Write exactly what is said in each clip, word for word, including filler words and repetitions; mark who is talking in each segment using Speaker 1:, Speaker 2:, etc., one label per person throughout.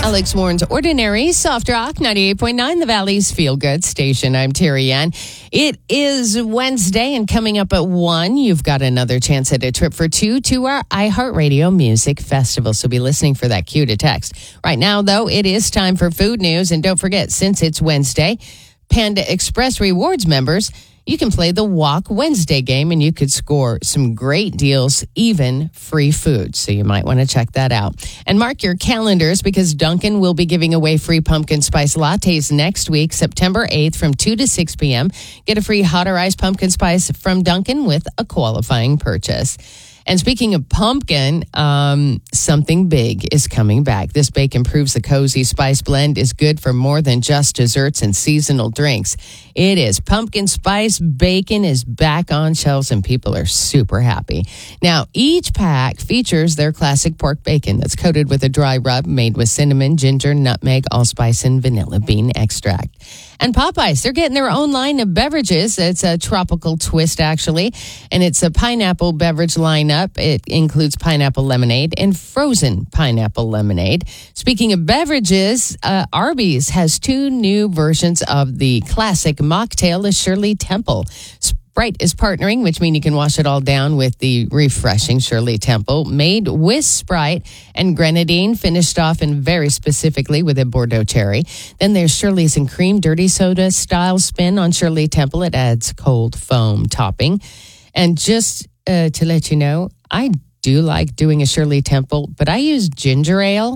Speaker 1: Alex Warren's Ordinary, Soft Rock, ninety-eight point nine, the Valley's feel-good station. I'm Terry Ann. It is Wednesday, and coming up at one, you've got another chance at a trip for two to our iHeartRadio Music Festival. So be listening for that cue to text. Right now, though, it is time for food news. And don't forget, since it's Wednesday, Panda Express Rewards members, you can play the Walk Wednesday game, and you could score some great deals, even free food. So you might want to check that out. And mark your calendars, because Dunkin' will be giving away free pumpkin spice lattes next week, September eighth, from two to six p.m. Get a free hot or iced pumpkin spice from Dunkin' with a qualifying purchase. And speaking of pumpkin, um, something big is coming back. This bacon proves the Cozy Spice Blend is good for more than just desserts and seasonal drinks. It is. Pumpkin spice bacon is back on shelves, and people are super happy. Now, each pack features their classic pork bacon that's coated with a dry rub made with cinnamon, ginger, nutmeg, allspice, and vanilla bean extract. And Popeyes, they're getting their own line of beverages. It's a tropical twist, actually, and it's a pineapple beverage lineup. It includes pineapple lemonade and frozen pineapple lemonade. Speaking of beverages, uh, Arby's has two new versions of the classic mocktail, the Shirley Temple. Sprite is partnering, which means you can wash it all down with the refreshing Shirley Temple, made with Sprite and grenadine, finished off and very specifically with a Bordeaux cherry. Then there's Shirley's and cream dirty soda style spin on Shirley Temple. It adds cold foam topping. And just uh, to let you know, I do like doing a Shirley Temple, but I use ginger ale,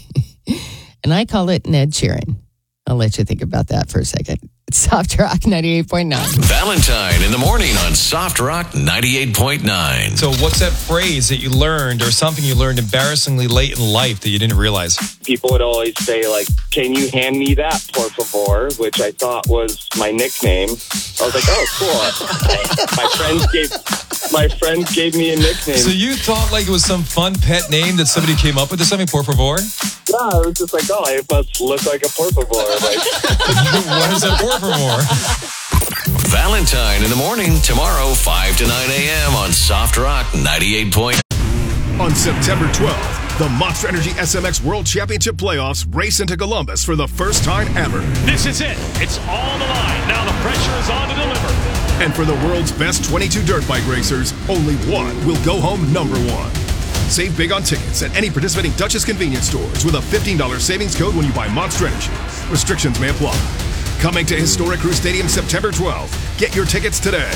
Speaker 1: and I call it Ned Sheeran. I'll let you think about that for a second. It's Soft Rock ninety-eight point nine.
Speaker 2: Valentine in the morning on Soft Rock ninety-eight point nine.
Speaker 3: So what's that phrase that you learned or something you learned embarrassingly late in life that you didn't realize?
Speaker 4: People would always say, like, can you hand me that, por favor, which I thought was my nickname. I was like, oh, cool. my friends gave my friends gave me a nickname.
Speaker 3: So you thought like it was some fun pet name that somebody came up with or something, por favor?
Speaker 4: Yeah, it was just like, oh, I must look like a por favor. Like,
Speaker 3: what is a por favor?
Speaker 2: Valentine in the morning, tomorrow, five to nine a.m. on Soft Rock ninety-eight point nine.
Speaker 5: On September twelfth, the Monster Energy S M X World Championship Playoffs race into Columbus for the first time ever.
Speaker 6: This is it. It's all the line. Now the pressure is on to deliver.
Speaker 5: And for the world's best twenty-two dirt bike racers, only one will go home number one. Save big on tickets at any participating Duchess convenience stores with a fifteen dollars savings code when you buy Monster Energy. Restrictions may apply. Coming to Historic Crew Stadium September twelfth. Get your tickets today.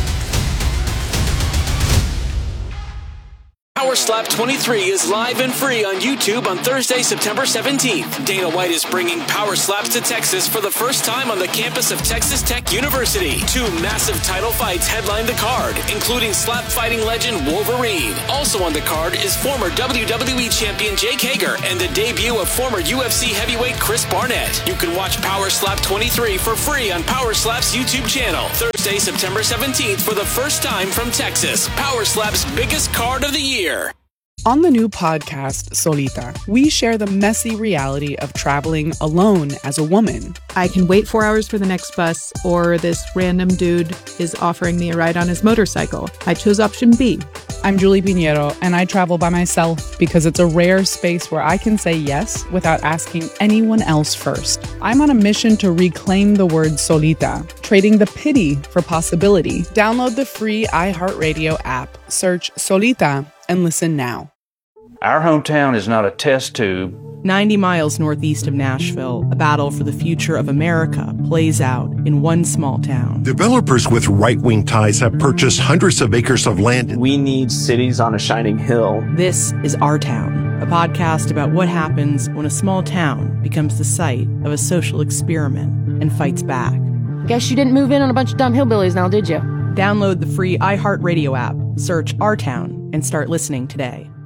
Speaker 7: Power Slap twenty-three is live and free on YouTube on Thursday, September seventeenth. Dana White is bringing Power Slaps to Texas for the first time on the campus of Texas Tech University. Two massive title fights headline the card, including slap fighting legend Wolverine. Also on the card is former W W E champion Jake Hager and the debut of former U F C heavyweight Chris Barnett. You can watch Power Slap twenty-three for free on Power Slap's YouTube channel. Thursday, September seventeenth for the first time from Texas. Power Slap's biggest card of the year.
Speaker 8: On the new podcast, Solita, we share the messy reality of traveling alone as a woman.
Speaker 9: I can wait four hours for the next bus, or this random dude is offering me a ride on his motorcycle. I chose option B.
Speaker 8: I'm Julie Pinheiro, and I travel by myself because it's a rare space where I can say yes without asking anyone else first. I'm on a mission to reclaim the word solita, trading the pity for possibility. Download the free iHeartRadio app, search Solita, and listen now.
Speaker 10: Our hometown is not a test tube.
Speaker 9: ninety miles northeast of Nashville, a battle for the future of America plays out in one small town.
Speaker 11: Developers with right-wing ties have purchased hundreds of acres of land.
Speaker 12: We need cities on a shining hill.
Speaker 9: This is Our Town, a podcast about what happens when a small town becomes the site of a social experiment and fights back.
Speaker 13: Guess you didn't move in on a bunch of dumb hillbillies now, did you?
Speaker 9: Download the free iHeartRadio app, search Our Town, and start listening today.